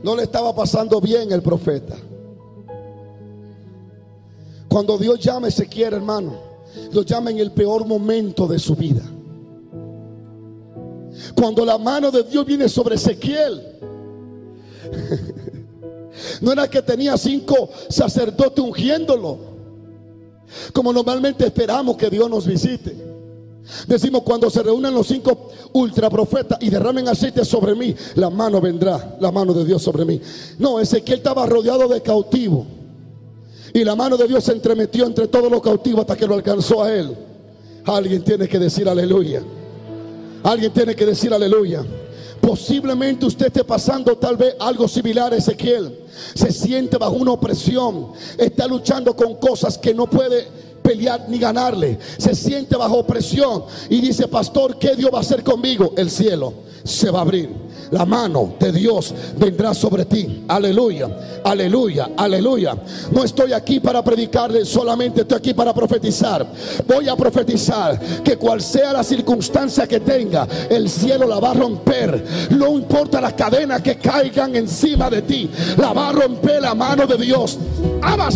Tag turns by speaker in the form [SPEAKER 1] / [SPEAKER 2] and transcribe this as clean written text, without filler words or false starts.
[SPEAKER 1] No le estaba pasando bien el profeta. Cuando Dios llama a Ezequiel, hermano, lo llama en el peor momento de su vida. Cuando la mano de Dios viene sobre Ezequiel, no era que tenía 5 sacerdotes ungiéndolo, como normalmente esperamos que Dios nos visite. Decimos, cuando se reúnen los 5 ultraprofetas y derramen aceite sobre mí, la mano vendrá, la mano de Dios sobre mí. No, Ezequiel estaba rodeado de cautivos, y la mano de Dios se entremetió entre todos los cautivos hasta que lo alcanzó a él. Alguien tiene que decir aleluya. Alguien tiene que decir aleluya. Posiblemente usted esté pasando tal vez algo similar a Ezequiel. Se siente bajo una opresión, está luchando con cosas que no puede pelear ni ganarle. Se siente bajo opresión y dice: pastor, ¿qué Dios va a hacer conmigo? El cielo se va a abrir. La mano de Dios vendrá sobre ti. Aleluya, aleluya, aleluya. No estoy aquí para predicarle, solamente estoy aquí para profetizar. Voy a profetizar que cual sea la circunstancia que tenga, el cielo la va a romper. No importa las cadenas que caigan encima de ti, la va a romper la mano de Dios.